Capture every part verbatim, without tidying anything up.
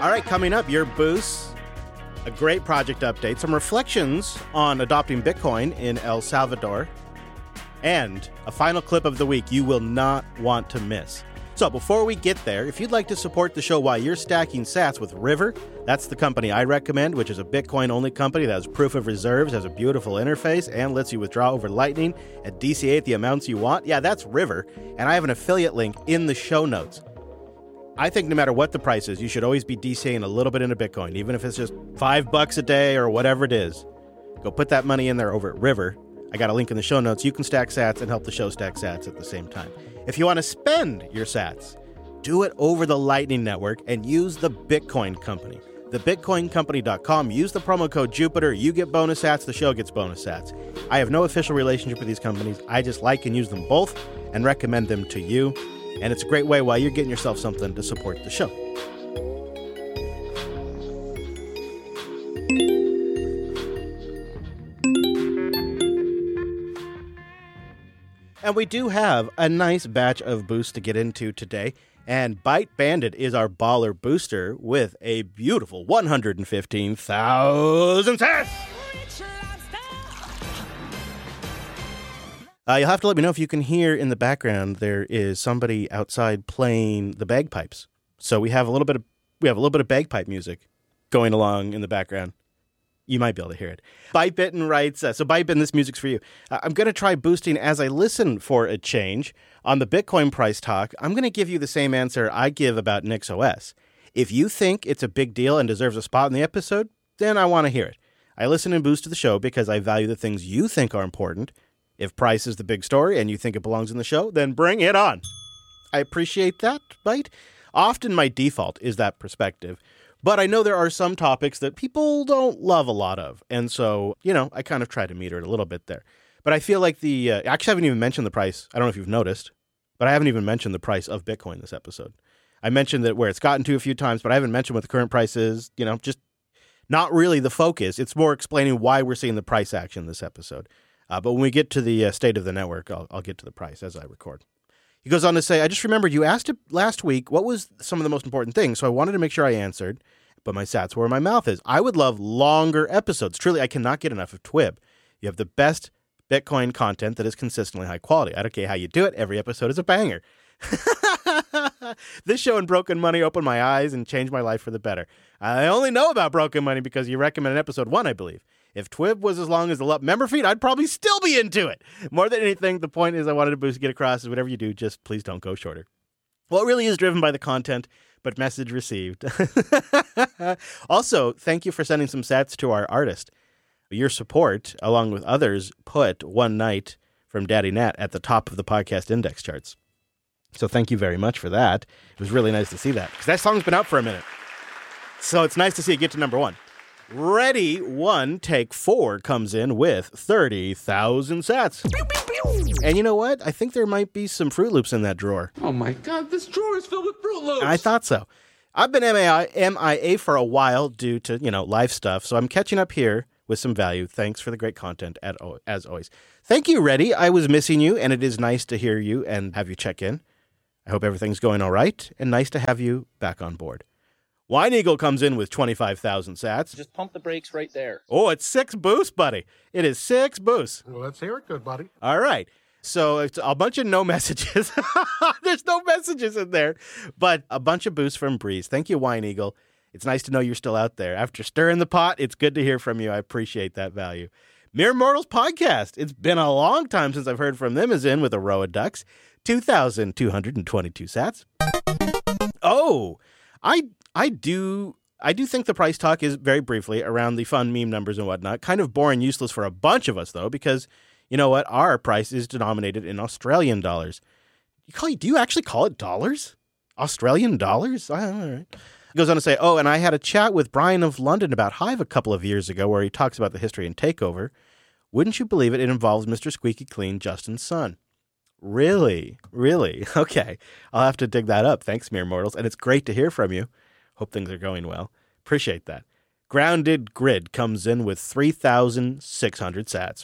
All right, coming up, your boost, a great project update, some reflections on adopting Bitcoin in El Salvador, and a final clip of the week you will not want to miss. So before we get there, if you'd like to support the show while you're stacking sats with River, that's the company I recommend, which is a Bitcoin-only company that has proof of reserves, has a beautiful interface, and lets you withdraw over Lightning and D C A at the amounts you want. Yeah, that's River, and I have an affiliate link in the show notes. I think no matter what the price is, you should always be DCAing a little bit into Bitcoin, even if it's just five bucks a day or whatever it is. Go put that money in there over at River. I got a link in the show notes. You can stack sats and help the show stack sats at the same time. If you want to spend your sats, do it over the Lightning Network and use the Bitcoin Company. the bitcoin company dot com. Use the promo code Jupiter. You get bonus sats. The show gets bonus sats. I have no official relationship with these companies. I just like and use them both and recommend them to you. And it's a great way while you're getting yourself something to support the show. And we do have a nice batch of boosts to get into today. And Byte Bandit is our baller booster with a beautiful one hundred fifteen thousand sats. Uh, you'll have to let me know if you can hear in the background there is somebody outside playing the bagpipes. So we have a little bit of we have a little bit of bagpipe music going along in the background. You might be able to hear it. Bytebitten writes, uh, so Bytebitten, this music's for you. Uh, I'm going to try boosting as I listen for a change. On the Bitcoin price talk, I'm going to give you the same answer I give about NixOS. If you think it's a big deal and deserves a spot in the episode, then I want to hear it. I listen and boost to the show because I value the things you think are important. If price is the big story and you think it belongs in the show, then bring it on. I appreciate that, Byte. Often my default is that perspective. But I know there are some topics that people don't love a lot of. And so, you know, I kind of try to meter it a little bit there. But I feel like the, uh, actually I haven't even mentioned the price. I don't know if you've noticed, but I haven't even mentioned the price of Bitcoin this episode. I mentioned that where it's gotten to a few times, but I haven't mentioned what the current price is, you know, just not really the focus. It's more explaining why we're seeing the price action this episode. Uh, but when we get to the uh, state of the network, I'll, I'll get to the price as I record. He goes on to say, I just remembered you asked it last week what was some of the most important things, so I wanted to make sure I answered, but my sats were where my mouth is. I would love longer episodes. Truly, I cannot get enough of Twib. You have the best Bitcoin content that is consistently high quality. I don't care how you do it. Every episode is a banger. This show and Broken Money opened my eyes and changed my life for the better. I only know about Broken Money because you recommended episode one, I believe. If Twib was as long as the L U P member feed, I'd probably still be into it. More than anything, the point is I wanted to boost, get across is whatever you do, just please don't go shorter. Well, it really is driven by the content, but message received. Also, thank you for sending some sats to our artist. Your support, along with others, put One Night from Daddy Nat at the top of the podcast index charts. So thank you very much for that. It was really nice to see that, because that song's been out for a minute. So it's nice to see it get to number one. Ready One Take Four comes in with thirty thousand sats. Pew, pew, pew. And you know what? I think there might be some Fruit Loops in that drawer. Oh my God, this drawer is filled with Fruit Loops. I thought so. I've been M I A for a while due to, you know, life stuff, so I'm catching up here with some value. Thanks for the great content, as always. Thank you, Reddy. I was missing you, and it is nice to hear you and have you check in. I hope everything's going all right, and nice to have you back on board. Wine Eagle comes in with twenty-five thousand sats. Just pump the brakes right there. Oh, it's six boosts, buddy. It is six boosts. Well, let's hear it, good buddy. All right. So it's a bunch of no messages. There's no messages in there, but a bunch of boosts from Breeze. Thank you, Wine Eagle. It's nice to know you're still out there. After stirring the pot, it's good to hear from you. I appreciate that value. Mere Mortals Podcast. It's been a long time since I've heard from them, is in with a row of ducks. two thousand two hundred twenty-two sats. Oh, I I do I do think the price talk is, very briefly, around the fun meme numbers and whatnot. Kind of boring, useless for a bunch of us, though, because, you know what? Our price is denominated in Australian dollars. You call, do you actually call it dollars? Australian dollars? All right. He goes on to say, oh, and I had a chat with Brian of London about Hive a couple of years ago where he talks about the history and takeover. Wouldn't you believe it? It involves Mister Squeaky Clean, Justin's son. Really? Really? Okay. I'll have to dig that up. Thanks, Mere Mortals. And it's great to hear from you. Hope things are going well. Appreciate that. Grounded Grid comes in with three thousand six hundred sats.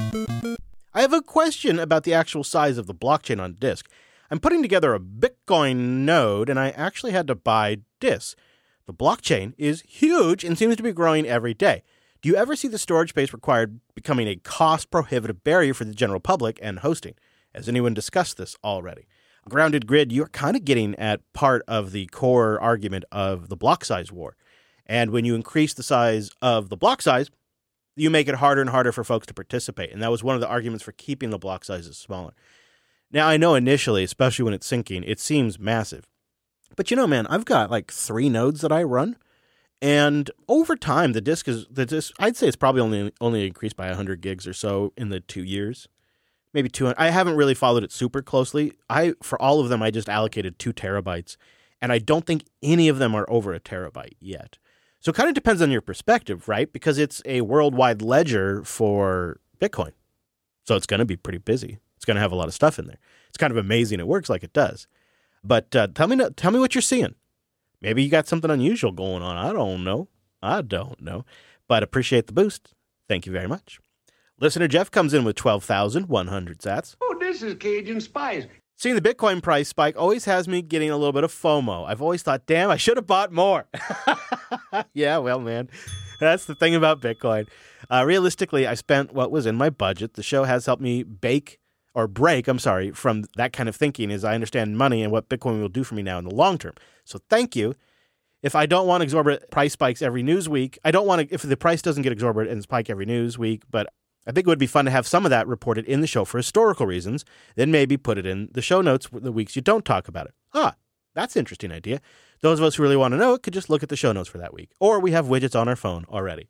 I have a question about the actual size of the blockchain on disk. I'm putting together a Bitcoin node, and I actually had to buy disks. The blockchain is huge and seems to be growing every day. Do you ever see the storage space required becoming a cost-prohibitive barrier for the general public and hosting? Has anyone discussed this already? Grounded Grid, you're kind of getting at part of the core argument of the block size war. And when you increase the size of the block size, you make it harder and harder for folks to participate. And that was one of the arguments for keeping the block sizes smaller. Now, I know initially, especially when it's syncing, it seems massive. But you know, man, I've got like three nodes that I run. And over time, the disk is, the disk, I'd say it's probably only only increased by one hundred gigs or so in the two years. Maybe two hundred. I haven't really followed it super closely. I For all of them, I just allocated two terabytes. And I don't think any of them are over a terabyte yet. So it kind of depends on your perspective, right? Because it's a worldwide ledger for Bitcoin. So it's going to be pretty busy. It's going to have a lot of stuff in there. It's kind of amazing it works like it does. But uh, tell me tell me what you're seeing. Maybe you got something unusual going on. I don't know. I don't know. But appreciate the boost. Thank you very much. Listener Jeff comes in with twelve thousand one hundred sats. Oh, this is Cajun Spice. Seeing the Bitcoin price spike always has me getting a little bit of FOMO. I've always thought, damn, I should have bought more. Yeah, well, man, that's the thing about Bitcoin. Uh, realistically, I spent what was in my budget. The show has helped me bake or break, I'm sorry, from that kind of thinking as I understand money and what Bitcoin will do for me now in the long term. So thank you. If I don't want exorbitant price spikes every news week, I don't want to, if the price doesn't get exorbitant and spike every news week, but I think it would be fun to have some of that reported in the show for historical reasons, then maybe put it in the show notes the weeks you don't talk about it. Ah, that's an interesting idea. Those of us who really want to know it could just look at the show notes for that week. Or we have widgets on our phone already.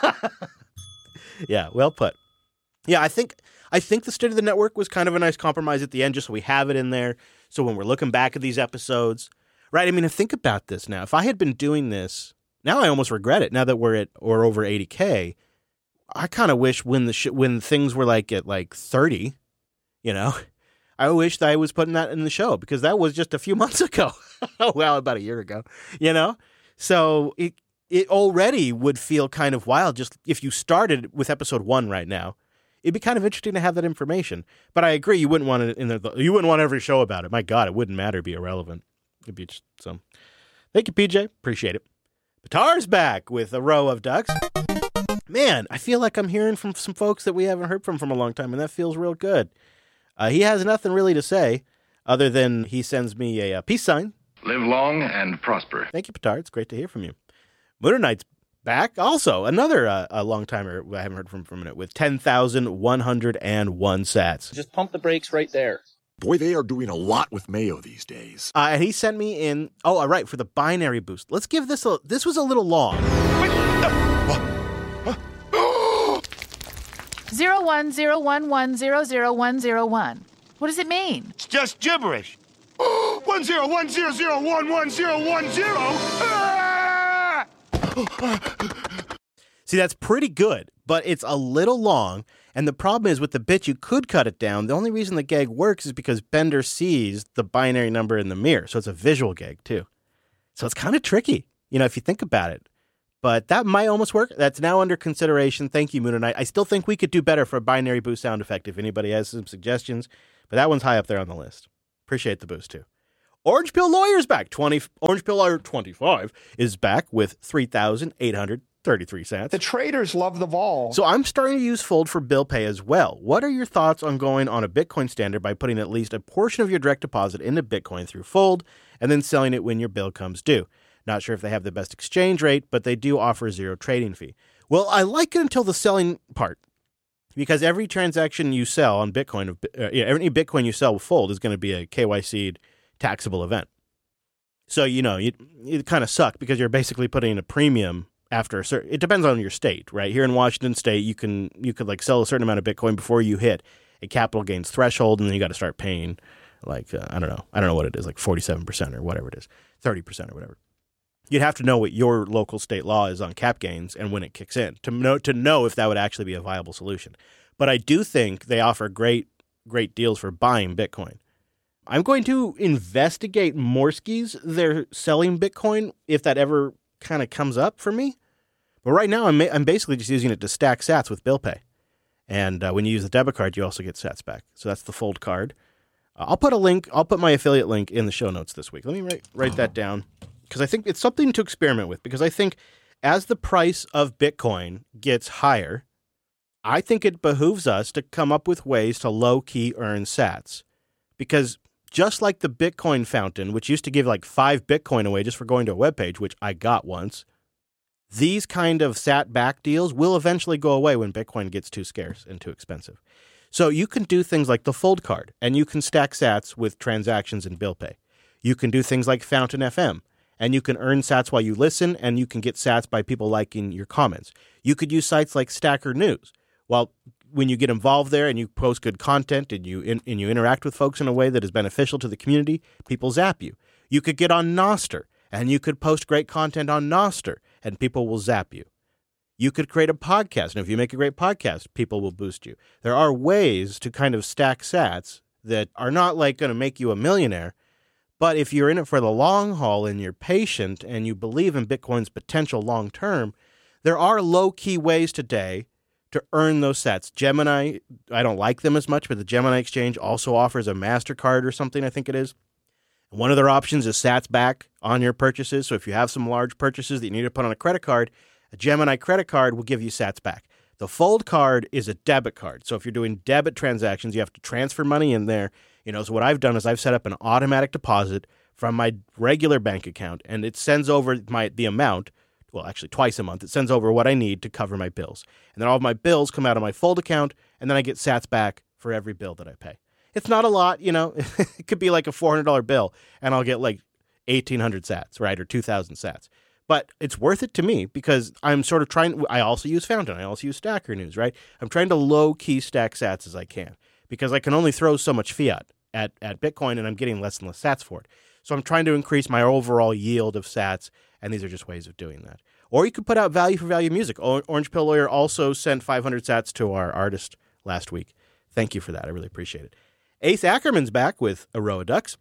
Yeah, well put. Yeah, I think I think the state of the network was kind of a nice compromise at the end, just so we have it in there. So when we're looking back at these episodes, right? I mean, think about this now. If I had been doing this, now I almost regret it. Now that we're at or over eighty K, I kind of wish when the sh- when things were like at like thirty, you know, I wish that I was putting that in the show because that was just a few months ago. Well, about a year ago, you know. So it it already would feel kind of wild just if you started with episode one right now. It'd be kind of interesting to have that information. But I agree, you wouldn't want it in the you wouldn't want every show about it. My God, it wouldn't matter, it'd be irrelevant. It'd be just some. Thank you, P J. Appreciate it. Batar's back with a row of ducks. Man, I feel like I'm hearing from some folks that we haven't heard from from a long time, and that feels real good. Uh, he has nothing really to say other than he sends me a, a peace sign. Live long and prosper. Thank you, Batar. It's great to hear from you. Mooner Knight's back. Also, another uh, a long timer I haven't heard from for a minute with ten thousand one hundred one sats. Just pump the brakes right there. Boy, they are doing a lot with Mayo these days. Uh, and he sent me in, oh, all right, for the binary boost. Let's give this a, this was a little long. Zero one zero one one zero zero one zero one. What does it mean? It's just gibberish. One zero one zero zero one one zero one zero. Ah! See, that's pretty good, but it's a little long. And the problem is with the bit, you could cut it down. The only reason the gag works is because Bender sees the binary number in the mirror. So it's a visual gag, too. So it's kind of tricky, you know, if you think about it. But that might almost work. That's now under consideration. Thank you, Moon and Knight. I still think we could do better for a binary boost sound effect if anybody has some suggestions. But that one's high up there on the list. Appreciate the boost, too. Orange Pill Lawyer's back. twenty Orange Pill Lawyer twenty-five is back with three thousand eight hundred thirty-three cents. The traders love the vol. So I'm starting to use Fold for bill pay as well. What are your thoughts on going on a Bitcoin standard by putting at least a portion of your direct deposit into Bitcoin through Fold and then selling it when your bill comes due? Not sure if they have the best exchange rate, but they do offer zero trading fee. Well, I like it until the selling part, because every transaction you sell on Bitcoin, uh, any Bitcoin you sell with Fold is going to be a K Y C'd taxable event. So, you know, you, it kind of suck because you're basically putting a premium after a certain, it depends on your state, right? Here in Washington State, you can, you could like sell a certain amount of Bitcoin before you hit a capital gains threshold, and then you got to start paying like, uh, I don't know, I don't know what it is, like forty-seven percent or whatever it is, thirty percent or whatever. You'd have to know what your local state law is on cap gains and when it kicks in to know to know if that would actually be a viable solution. But I do think they offer great, great deals for buying Bitcoin. I'm going to investigate Morskies. They're selling Bitcoin if that ever kind of comes up for me. But right now, I'm I'm basically just using it to stack sats with bill pay. And uh, when you use the debit card, you also get sats back. So that's the Fold card. Uh, I'll put a link. I'll put my affiliate link in the show notes this week. Let me write write that down. because I think it's something to experiment with, because I think as the price of Bitcoin gets higher, I think it behooves us to come up with ways to low-key earn sats. Because just like the Bitcoin fountain, which used to give like five Bitcoin away just for going to a webpage, which I got once, these kind of sat-back deals will eventually go away when Bitcoin gets too scarce and too expensive. So you can do things like the Fold card, and you can stack sats with transactions and bill pay. You can do things like Fountain F M, and you can earn sats while you listen, and you can get sats by people liking your comments. You could use sites like Stacker News. Well, when you get involved there and you post good content and you in, and you interact with folks in a way that is beneficial to the community, people zap you. You could get on Nostr, and you could post great content on Nostr, and people will zap you. You could create a podcast, and if you make a great podcast, people will boost you. There are ways to kind of stack sats that are not like going to make you a millionaire, but if you're in it for the long haul and you're patient and you believe in Bitcoin's potential long term, there are low-key ways today to earn those sats. Gemini, I don't like them as much, but the Gemini Exchange also offers a MasterCard or something, I think it is. And one of their options is sats back on your purchases. So if you have some large purchases that you need to put on a credit card, a Gemini credit card will give you sats back. The Fold card is a debit card. So if you're doing debit transactions, you have to transfer money in there. You know, so what I've done is I've set up an automatic deposit from my regular bank account, and it sends over my the amount. Well, actually twice a month. It sends over what I need to cover my bills. And then all of my bills come out of my Fold account, and then I get sats back for every bill that I pay. It's not a lot, you know. It could be like a four hundred dollars bill, and I'll get like eighteen hundred sats, right, or two thousand sats. But it's worth it to me because I'm sort of trying – I also use Fountain. I also use Stacker News, right? I'm trying to low-key stack sats as I can because I can only throw so much fiat at, at Bitcoin, and I'm getting less and less sats for it. So I'm trying to increase my overall yield of sats, and these are just ways of doing that. Or you could put out value for value music. O- Orange Pill Lawyer also sent five hundred sats to our artist last week. Thank you for that. I really appreciate it. Ace Ackerman's back with Aroa Ducks.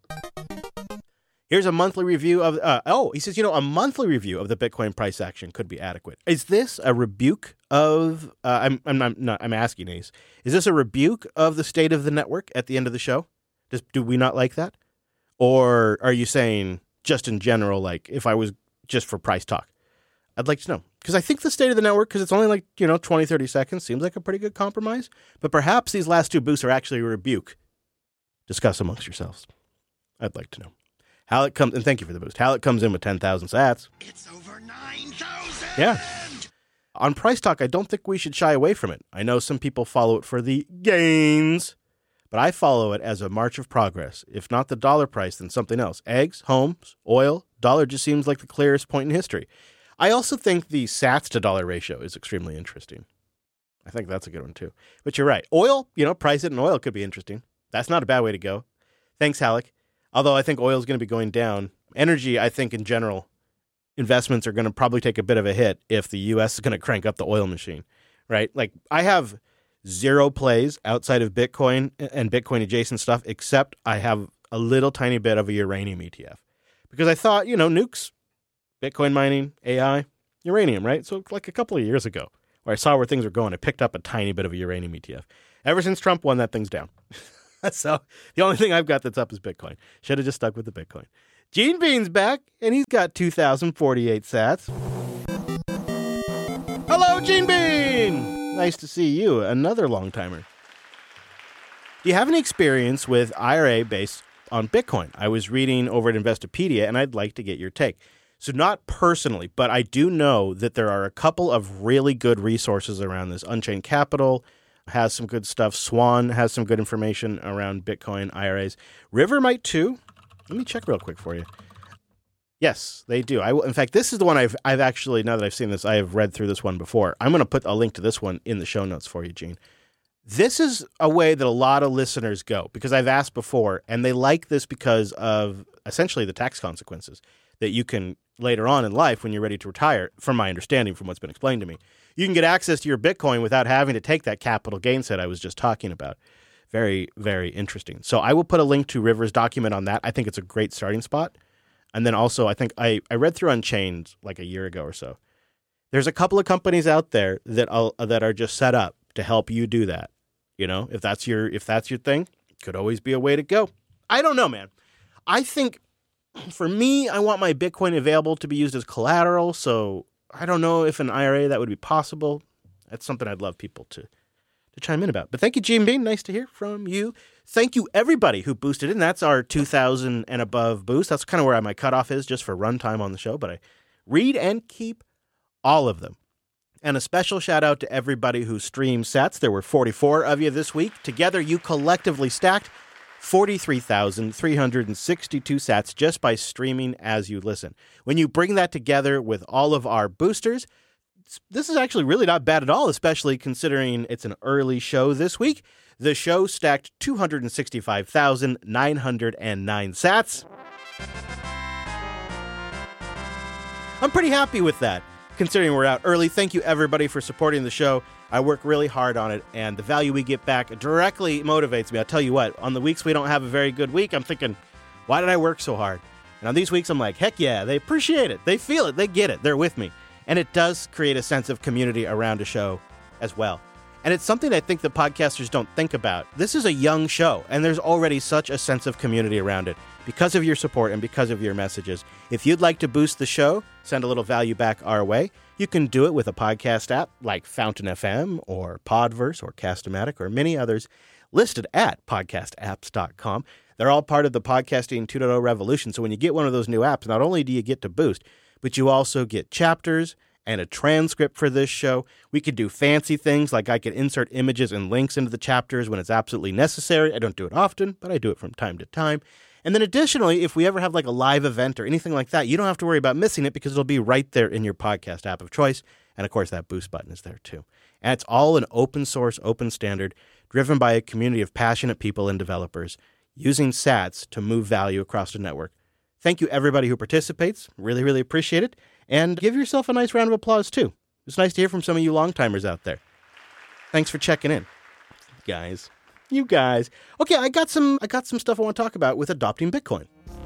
Here's a monthly review of, uh, oh, he says, you know, a monthly review of the Bitcoin price action could be adequate. Is this a rebuke of, uh, I'm, I'm not, not, I'm asking Ace, is this a rebuke of the state of the network at the end of the show? Does, do we not like that? Or are you saying just in general, like if I was just for price talk? I'd like to know. Because I think the state of the network, because it's only like, you know, twenty, thirty seconds, seems like a pretty good compromise. But perhaps these last two boosts are actually a rebuke. Discuss amongst yourselves. I'd like to know. How it comes, and thank you for the boost. How it comes in with ten thousand sats. It's over nine thousand! Yeah. On Price Talk, I don't think we should shy away from it. I know some people follow it for the gains, but I follow it as a march of progress. If not the dollar price, then something else. Eggs, homes, oil, dollar just seems like the clearest point in history. I also think the sats to dollar ratio is extremely interesting. I think that's a good one too. But you're right. Oil, you know, price it in oil could be interesting. That's not a bad way to go. Thanks, Halleck. Although I think oil is going to be going down. Energy, I think in general, investments are going to probably take a bit of a hit if the U S is going to crank up the oil machine, right? Like I have zero plays outside of Bitcoin and Bitcoin adjacent stuff, except I have a little tiny bit of a uranium E T F because I thought, you know, nukes, Bitcoin mining, A I, uranium, right? So like a couple of years ago where I saw where things were going, I picked up a tiny bit of a uranium E T F. Ever since Trump won, that thing's down. So the only thing I've got that's up is Bitcoin. Should have just stuck with the Bitcoin. Gene Bean's back, and he's got two thousand forty-eight sats. Hello, Gene Bean! Nice to see you, another long-timer. Do you have any experience with I R A based on Bitcoin? I was reading over at Investopedia, and I'd like to get your take. So not personally, but I do know that there are a couple of really good resources around this. Unchained Capital has some good stuff. Swan has some good information around Bitcoin I R As. River might too. Let me check real quick for you. Yes, they do. I will, in fact, this is the one I've I've actually, now that I've seen this, I have read through this one before. I'm going to put a link to this one in the show notes for you, Gene. This is a way that a lot of listeners go because I've asked before, and they like this because of essentially the tax consequences that you can later on in life when you're ready to retire, from my understanding, from what's been explained to me. You can get access to your Bitcoin without having to take that capital gains hit I was just talking about. Very, very interesting. So I will put a link to River's document on that. I think it's a great starting spot. And then also, I think I, I read through Unchained like a year ago or so. There's a couple of companies out there that uh, that are just set up to help you do that. You know, if that's your if that's your thing, could always be a way to go. I don't know, man. I think For me, I want my Bitcoin available to be used as collateral, so I don't know if an I R A that would be possible. That's something I'd love people to, to chime in about. But thank you, Gene Bean. Nice to hear from you. Thank you, everybody who boosted in. That's our two thousand and above boost. That's kind of where my cutoff is just for runtime on the show, but I read and keep all of them. And a special shout out to everybody who streamed sats. There were forty-four of you this week. Together, you collectively stacked forty-three thousand three hundred sixty-two sats just by streaming as you listen. When you bring that together with all of our boosters, this is actually really not bad at all, especially considering it's an early show this week. The show stacked two hundred sixty-five thousand nine hundred nine sats. I'm pretty happy with that, considering we're out early. Thank you, everybody, for supporting the show. I work really hard on it, and the value we get back directly motivates me. I'll tell you what, on the weeks we don't have a very good week, I'm thinking, why did I work so hard? And on these weeks, I'm like, heck yeah, they appreciate it. They feel it. They get it. They're with me. And it does create a sense of community around a show as well. And it's something I think that podcasters don't think about. This is a young show, and there's already such a sense of community around it because of your support and because of your messages. If you'd like to boost the show, send a little value back our way, you can do it with a podcast app like Fountain F M or Podverse or Cast-O-Matic or many others listed at podcast apps dot com. They're all part of the podcasting two point oh revolution. So when you get one of those new apps, not only do you get to boost, but you also get chapters and a transcript for this show. We could do fancy things like I could insert images and links into the chapters when it's absolutely necessary. I don't do it often, but I do it from time to time. And then additionally, if we ever have like a live event or anything like that, you don't have to worry about missing it because it'll be right there in your podcast app of choice. And of course, that boost button is there too. And it's all an open source, open standard, driven by a community of passionate people and developers using sats to move value across the network. Thank you, everybody who participates. Really, really appreciate it. And give yourself a nice round of applause, too. It's nice to hear from some of you long-timers out there. Thanks for checking in, guys. You guys. Okay, I got some I got some stuff I want to talk about with adopting Bitcoin.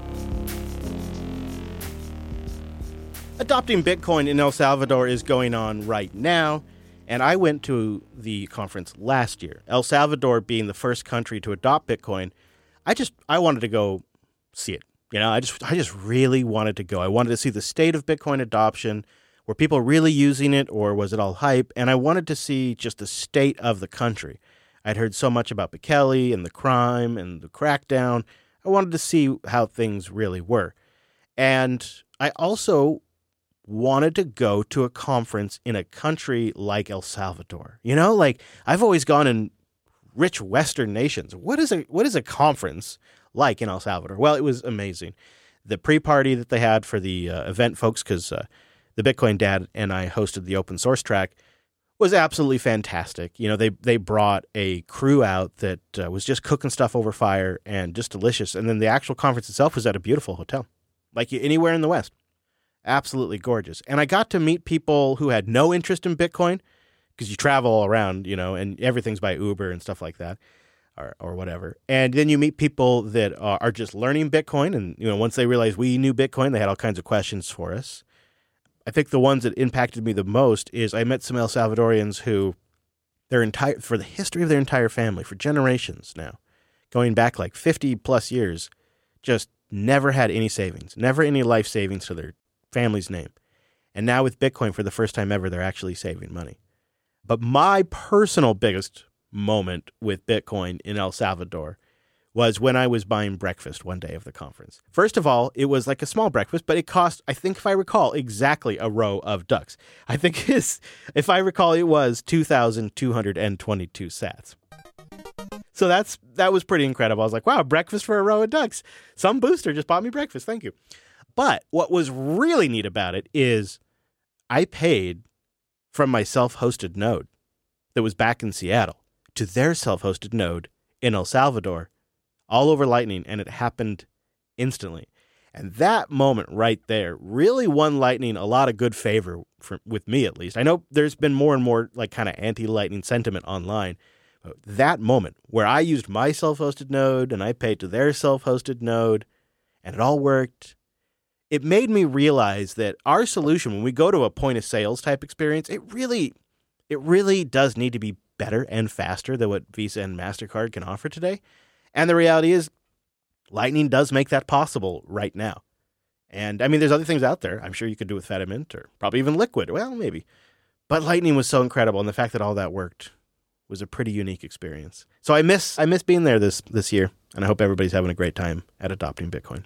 Adopting Bitcoin in El Salvador is going on right now, and I went to the conference last year. El Salvador being the first country to adopt Bitcoin, I just I wanted to go see it. You know, I just I just really wanted to go. I wanted to see the state of Bitcoin adoption. Were people really using it, or was it all hype? And I wanted to see just the state of the country. I'd heard so much about Bukele and the crime and the crackdown. I wanted to see how things really were. And I also wanted to go to a conference in a country like El Salvador. You know, like I've always gone in rich Western nations. What is a what is a conference like in El Salvador? Well, it was amazing. The pre-party that they had for the uh, event folks, because uh, the Bitcoin Dad and I hosted the open source track, was absolutely fantastic. You know, they they brought a crew out that uh, was just cooking stuff over fire and just delicious. And then the actual conference itself was at a beautiful hotel, like anywhere in the West. Absolutely gorgeous. And I got to meet people who had no interest in Bitcoin, because you travel all around, you know, and everything's by Uber and stuff like that, or or whatever. And then you meet people that are, are just learning Bitcoin. And, you know, once they realized we knew Bitcoin, they had all kinds of questions for us. I think the ones that impacted me the most is I met some El Salvadorians who, their entire for the history of their entire family, for generations now, going back like fifty plus years, just never had any savings, never any life savings to their family's name. And now with Bitcoin, for the first time ever, they're actually saving money. But my personal biggest moment with Bitcoin in El Salvador was when I was buying breakfast one day of the conference. First of all, it was like a small breakfast, but it cost, I think if I recall, exactly a row of ducks. I think it's, if I recall, it was two thousand two hundred twenty-two sats. So that's that was pretty incredible. I was like, wow, breakfast for a row of ducks. Some booster just bought me breakfast. Thank you. But what was really neat about it is I paid from my self-hosted node that was back in Seattle to their self-hosted node in El Salvador, all over Lightning, and it happened instantly. And that moment right there really won Lightning a lot of good favor, for, with me at least. I know there's been more and more like kind of anti-Lightning sentiment online. But that moment where I used my self-hosted node and I paid to their self-hosted node and it all worked, it made me realize that our solution, when we go to a point of sales type experience, it really, it really does need to be better and faster than what Visa and MasterCard can offer today. And the reality is, Lightning does make that possible right now. And, I mean, there's other things out there. I'm sure you could do with Fedimint or probably even Liquid. Well, maybe. But Lightning was so incredible, and the fact that all that worked was a pretty unique experience. So I miss I miss being there this, this year, and I hope everybody's having a great time at adopting Bitcoin.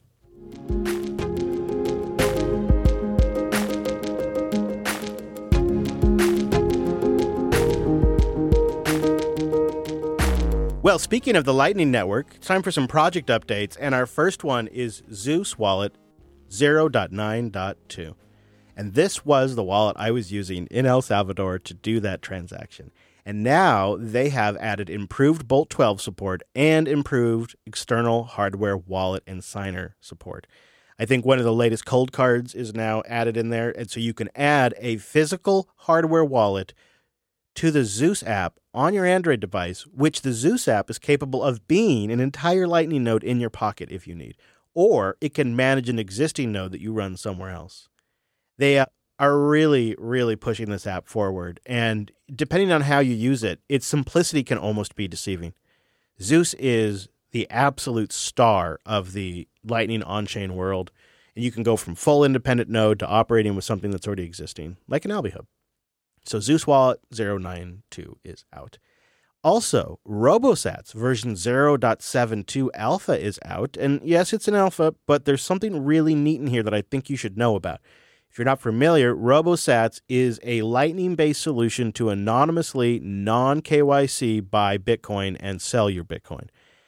Well, speaking of the Lightning Network, it's time for some project updates, and our first one is Zeus Wallet zero point nine point two. And this was the wallet I was using in El Salvador to do that transaction. And now they have added improved Bolt twelve support and improved external hardware wallet and signer support. I think one of the latest cold cards is now added in there, and so you can add a physical hardware wallet to the Zeus app on your Android device, which the Zeus app is capable of being an entire Lightning node in your pocket if you need, or it can manage an existing node that you run somewhere else. They uh, are really, really pushing this app forward, and depending on how you use it, its simplicity can almost be deceiving. Zeus is the absolute star of the Lightning on-chain world, and you can go from full independent node to operating with something that's already existing, like an Alby Hub. So Zeus Wallet zero point nine point two is out. Also, RoboSats version zero point seven point two alpha is out. And yes, it's an alpha, but there's something really neat in here that I think you should know about. If you're not familiar, RoboSats is a Lightning-based solution to anonymously non-K Y C buy Bitcoin and sell your Bitcoin.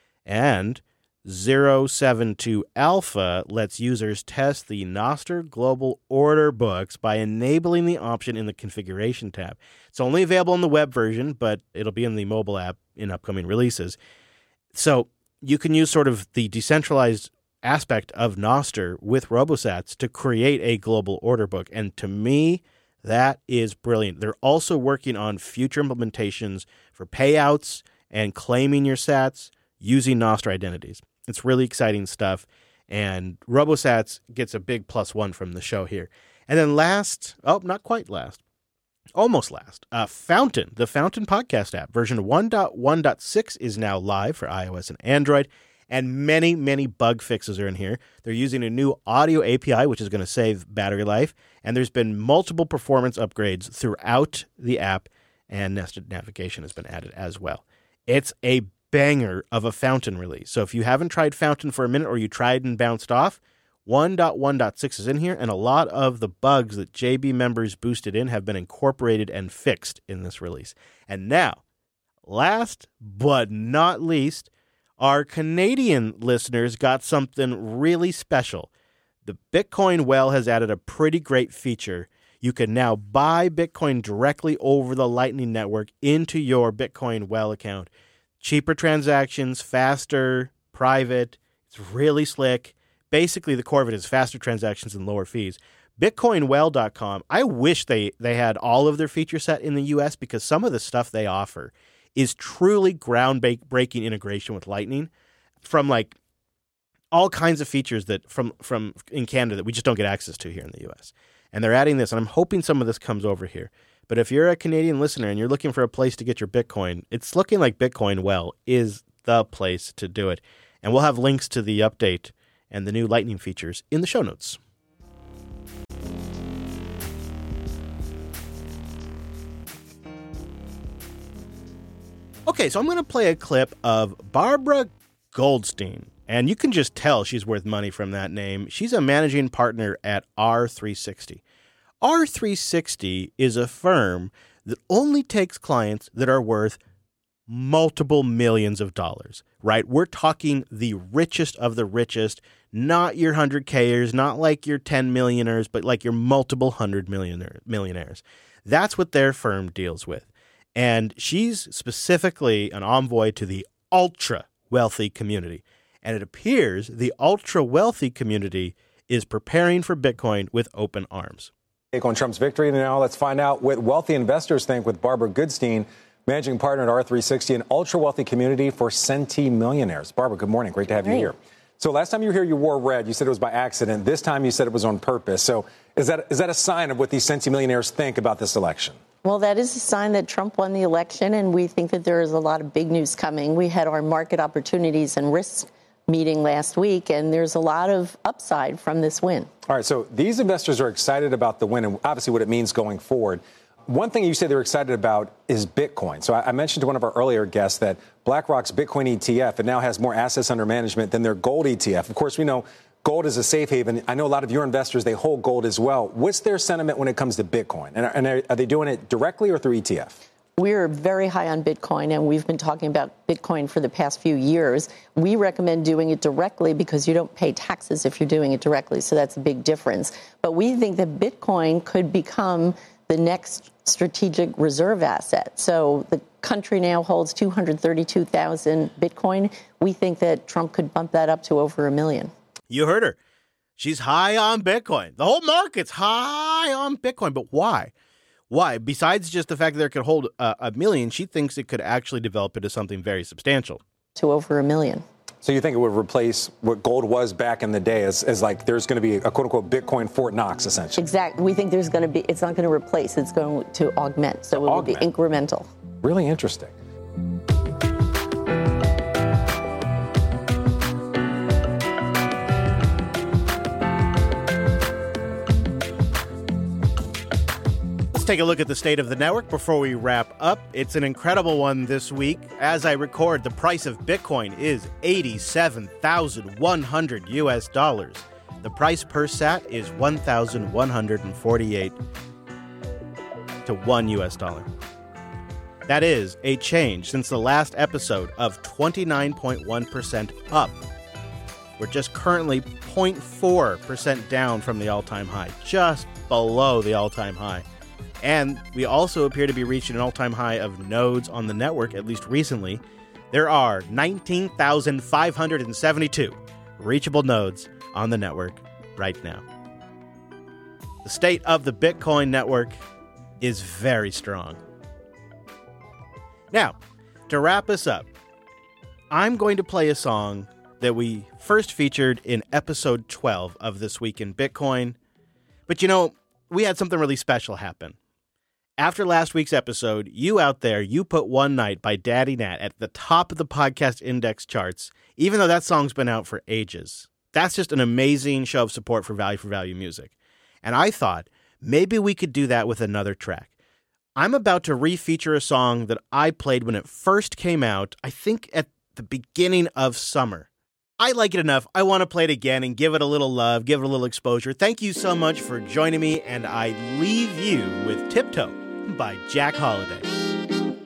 And zero point seven point two alpha lets users test the Nostr global order books by enabling the option in the configuration tab. It's only available in the web version, but it'll be in the mobile app in upcoming releases. So you can use sort of the decentralized aspect of Nostr with RoboSats to create a global order book. And to me, that is brilliant. They're also working on future implementations for payouts and claiming your sats using Nostr identities. It's really exciting stuff, and RoboSats gets a big plus one from the show here. And then last, oh, not quite last, almost last, uh, Fountain, the Fountain podcast app, version one point one point six is now live for iOS and Android, and many, many bug fixes are in here. They're using a new audio A P I, which is going to save battery life, and there's been multiple performance upgrades throughout the app, and nested navigation has been added as well. It's a banger of a Fountain release. So if you haven't tried Fountain for a minute or you tried and bounced off, one point one point six is in here, and a lot of the bugs that J B members boosted in have been incorporated and fixed in this release. And now, last but not least, our Canadian listeners got something really special. The Bitcoin Well has added a pretty great feature. You can now buy Bitcoin directly over the Lightning Network into your Bitcoin Well account. Cheaper transactions, faster, private. It's really slick. Basically, the core of it is faster transactions and lower fees. Bitcoin Well dot com, I wish they, they had all of their feature set in the U S because some of the stuff they offer is truly groundbreaking integration with Lightning from like all kinds of features that from, from in Canada that we just don't get access to here in the U S. And they're adding this, and I'm hoping some of this comes over here. But if you're a Canadian listener and you're looking for a place to get your Bitcoin, it's looking like Bitcoin Well is the place to do it. And we'll have links to the update and the new Lightning features in the show notes. Okay, so I'm going to play a clip of Barbara Goldstein. And you can just tell she's worth money from that name. She's a managing partner at R three sixty. R three sixty is a firm that only takes clients that are worth multiple millions of dollars, right? We're talking the richest of the richest, not your one hundred Kers, not like your ten millionaires, but like your multiple hundred millionaire, millionaires. That's what their firm deals with. And she's specifically an envoy to the ultra-wealthy community. And it appears the ultra-wealthy community is preparing for Bitcoin with open arms. Take on Trump's victory. And now let's find out what wealthy investors think with Barbara Goodstein, managing partner at R three sixty, an ultra-wealthy community for centimillionaires. Barbara, good morning. Great to have Great. you here. So last time you were here, you wore red. You said it was by accident. This time you said it was on purpose. So is that is that a sign of what these centimillionaires think about this election? Well, that is a sign that Trump won the election, and we think that there is a lot of big news coming. We had our market opportunities and risks meeting last week, and there's a lot of upside from this win. All right, so these investors are excited about the win and obviously what it means going forward. One thing you say they're excited about is Bitcoin. So I mentioned to one of our earlier guests that BlackRock's Bitcoin E T F, it now has more assets under management than their gold E T F. Of course, we know gold is a safe haven. I know a lot of your investors, they hold gold as well. What's their sentiment when it comes to Bitcoin? And are, and are they doing it directly or through E T F? We're very high on Bitcoin, and we've been talking about Bitcoin for the past few years. We recommend doing it directly because you don't pay taxes if you're doing it directly, so that's a big difference. But we think that Bitcoin could become the next strategic reserve asset. So the country now holds two hundred thirty-two thousand Bitcoin. We think that Trump could bump that up to over a million. You heard her. She's high on Bitcoin. The whole market's high on Bitcoin. But why? Why? Besides just the fact that it could hold uh, a million, she thinks it could actually develop into something very substantial. To over a million. So you think it would replace what gold was back in the day as, as like there's going to be a quote-unquote Bitcoin Fort Knox, essentially? Exactly. We think there's going to be, it's not going to replace, it's going to augment. So it will be incremental. Really interesting. Let's take a look at the state of the network before we wrap up. It's an incredible one this week. As I record, the price of Bitcoin is eighty-seven thousand one hundred U S dollars. The price per sat is one thousand one hundred forty-eight to one U S dollar. That is a change since the last episode of twenty-nine point one percent up. We're just currently zero point four percent down from the all-time high, just below the all-time high. And we also appear to be reaching an all-time high of nodes on the network, at least recently. There are nineteen thousand five hundred seventy-two reachable nodes on the network right now. The state of the Bitcoin network is very strong. Now, to wrap us up, I'm going to play a song that we first featured in episode twelve of This Week in Bitcoin. But you know, we had something really special happen. After last week's episode, you out there, you put One Night by Daddy Nat at the top of the podcast index charts, even though that song's been out for ages. That's just an amazing show of support for Value for Value music. And I thought, maybe we could do that with another track. I'm about to re-feature a song that I played when it first came out, I think at the beginning of summer. I like it enough. I want to play it again and give it a little love, give it a little exposure. Thank you so much for joining me, and I leave you with Tiptoe by Jack Holiday.